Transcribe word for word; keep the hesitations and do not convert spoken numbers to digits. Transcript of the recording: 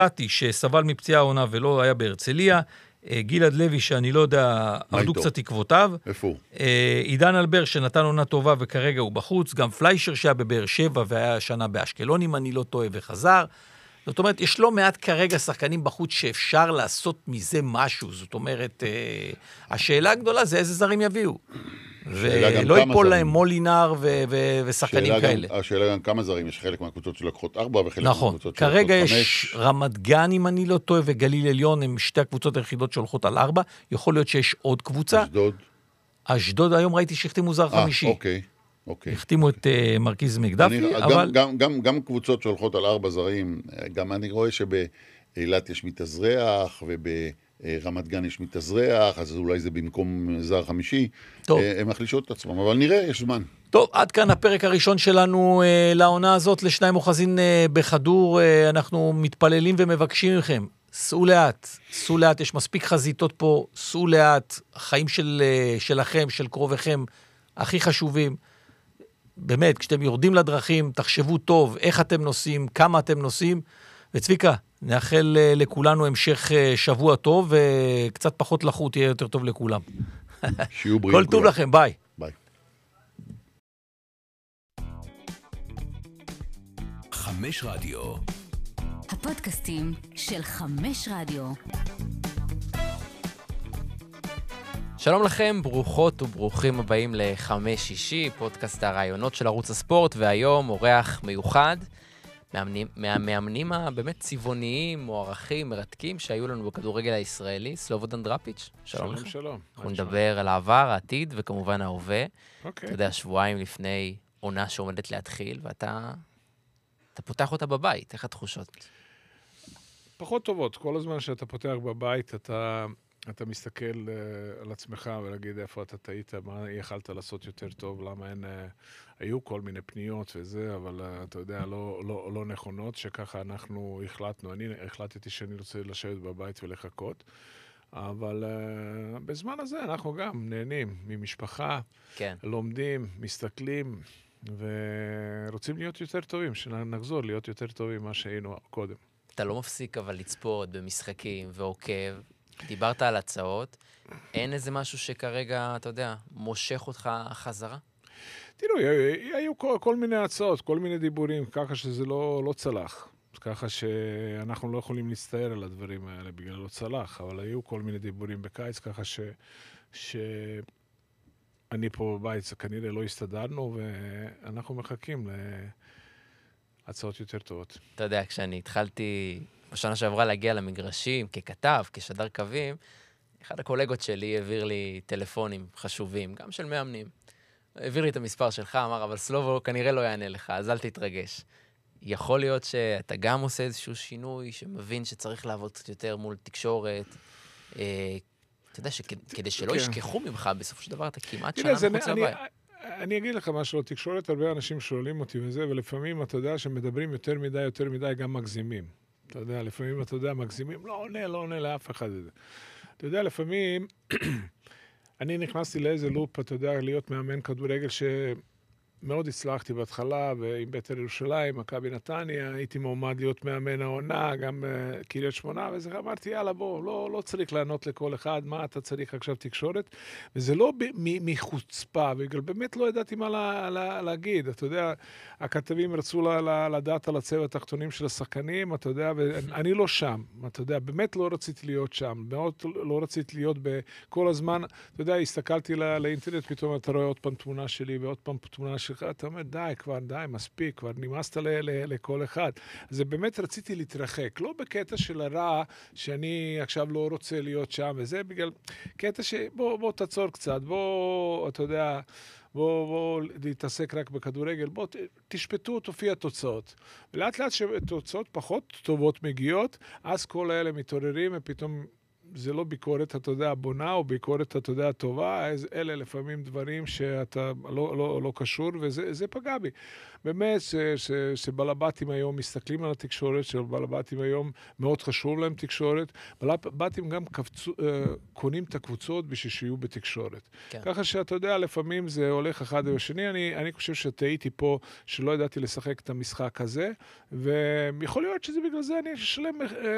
קראתי שסבל מפציעה העונה ולא היה בהרצליה, גלעד לוי, שאני לא יודע, ערדו קצת עקבותיו. איפה הוא? עידן אלבר, שנתן עונה טובה וכרגע הוא בחוץ, גם פליישר שהיה בבאר שבע והיה שנה באשקלון, אם אני לא טועה, וחזר. זאת אומרת, יש לא מעט כרגע שחקנים בחוץ שאפשר לעשות מזה משהו. זאת אומרת, השאלה הגדולה זה איזה זרים יביאו. ולא ייפול להם מולינר ושחקנים כאלה. השאלה גם כמה זרים, יש חלק מהקבוצות שלקחות ארבע וחלק מהקבוצות שלקחות חמש. כרגע יש רמת גן, אם אני לא טועה, וגליל עליון, הם שתי הקבוצות היחידות שהולכות על ארבע. יכול להיות שיש עוד קבוצה. אשדוד. אשדוד, היום ראיתי שהחתימו זר חמישי. אוקיי. אוקיי. החתימו את מרקיז מקדפי, אבל... גם, גם, גם קבוצות שהולכות על ארבע זרים, גם אני רואה שבאילת יש מתאזרח, וברמת גן יש מתאזרח, אז אולי זה במקום זר חמישי. טוב. הם מחלישות את עצמם, אבל נראה, יש זמן. טוב, עד כאן הפרק הראשון שלנו אה, לעונה הזאת, לשניים אוחזין אה, בכדור, אה, אנחנו מתפללים ומבקשים מכם, סעו לאט, סעו לאט, יש מספיק חזיתות פה, סעו לאט, החיים של, אה, שלכם, של קרוביכם, הכי חשובים. באמת, כשאתם יורדים לדרכים, תחשבו טוב איך אתם נוסעים, כמה אתם נוסעים, וצביקה, נאחל לכולנו המשך שבוע טוב, וקצת פחות לחוט יהיה יותר טוב לכולם. שיהיו בריאים. כל טוב לכם, ביי. ביי. חמש רדיו. הפודקאסטים של חמש רדיו. שלום לכם, ברוכות וברוכים הבאים לחמש שישי, פודקאסט הרעיונות של ערוץ הספורט, והיום אורח מיוחד, מאמנים, מהמאמנים הבאמת צבעוניים, מוערכים, מרתקים, שהיו לנו בכדורגל הישראלי, סלובודן דראפיץ'. שלום, שלום לך. שלום. אנחנו נדבר על העבר, העתיד וכמובן ההווה. אוקיי. אתה יודע, שבועיים לפני עונה שעומדת להתחיל, ואתה אתה פותח אותה בבית, איך התחושות? פחות טובות, כל הזמן שאתה פותח בבית, אתה... אתה מסתכל uh, על עצמך ולהגיד איפה אתה טעית, מה יכלת לעשות יותר טוב, למה אין, uh, היו כל מיני פניות וזה, אבל uh, אתה יודע, לא, לא, לא נכונות, שככה אנחנו החלטנו, אני החלטתי שאני רוצה לשבת בבית ולחכות, אבל uh, בזמן הזה אנחנו גם נהנים ממשפחה, כן. לומדים, מסתכלים, ורוצים להיות יותר טובים, שנחזור להיות יותר טובים ממה שהיינו קודם. אתה לא מפסיק אבל לצפות במשחקים ועוקב, דיברת על הצעות, אין איזה משהו שכרגע, אתה יודע, מושך אותך חזרה? תראו, היו כל, כל מיני הצעות, כל מיני דיבורים, ככה שזה לא, לא צלח. ככה שאנחנו לא יכולים להסתער על הדברים האלה בגלל לא צלח, אבל היו כל מיני דיבורים בקיץ, ככה ש... ש... אני פה בבית, זה כנראה לא הסתדרנו, ואנחנו מחכים להצעות יותר טובות. אתה יודע, כשאני התחלתי... בשנה שעברה להגיע למגרשים, ככתב, כשדר קווים, אחד הקולגות שלי העביר לי טלפונים חשובים, גם של מאמנים. העביר לי את המספר שלך, אמר, אבל סלובו כנראה לא יענה לך, אז אל תתרגש. יכול להיות שאתה גם עושה איזשהו שינוי, שמבין שצריך לעבוד קצת יותר מול תקשורת. אה, אתה יודע, שכדי שלא ישכחו ממך, בסופו של דבר אתה כמעט שנה מחוץ לבית. אני אגיד לך משהו, תקשורת, הרבה אנשים שואלים אותי וזה, ולפעמים אתה יודע שמדברים יותר מדי, יותר מדי, גם מגזימים. אתה יודע, לפעמים אתה יודע, מגזימים, לא עונה, לא עונה לאף אחד. אתה יודע, לפעמים, אני נכנסתי לאיזה לופ, אתה יודע, להיות מאמן כדורגל שמאוד הצלחתי בהתחלה, ועם בית"ר ירושלים, מכבי נתניה, הייתי מועמד להיות מאמן העונה, גם uh, קריית שמונה, וזה אמרתי, יאללה, בוא, לא, לא צריך לענות לכל אחד, מה אתה צריך עכשיו תקשורת, וזה לא מחוצפה, בגלל באמת לא ידעתי מה לה, לה, להגיד, אתה יודע, הכתבים רצו לה, לה, לדעת על הצבע התחתונים של השחקנים, אתה יודע, ואני לא שם, אתה יודע, באמת לא רציתי להיות שם, מאוד לא רציתי להיות בכל הזמן, אתה יודע, הסתכלתי לא, לאינטרנט, פתאום אתה רואה עוד פעם תמונה שלי, ועוד פעם תמונה שלך, אתה אומר, די, כבר, די, מספיק, כבר נמאסת ל- ל- לכל אחד. אז באמת רציתי להתרחק, לא בקטע של הרע, שאני עכשיו לא רוצה להיות שם, וזה בגלל קטע שבוא, בוא תעצור קצת, בוא, אתה יודע, בוא, בוא להתעסק רק בכדורגל, בוא תשפטו תופיע תוצאות. ולאט לאט שתוצאות פחות טובות מגיעות, אז כל האלה מתעוררים, ופתאום זה לא ביקורת, אתה יודע, בונה, או ביקורת, אתה יודע, טובה, אלה לפעמים דברים שאתה לא, לא, לא קשור, וזה זה פגע בי. באמת, שבלבטים היום מסתכלים על התקשורת, שבלבטים היום מאוד חשוב להם תקשורת, בלבטים גם קבצו, קונים את הקבוצות בשביל שיהיו בתקשורת. כן. ככה שאתה יודע, לפעמים זה הולך אחד או השני, אני, אני חושב שטעיתי פה, שלא ידעתי לשחק את המשחק הזה, ויכול להיות שזה בגלל זה אני אשלם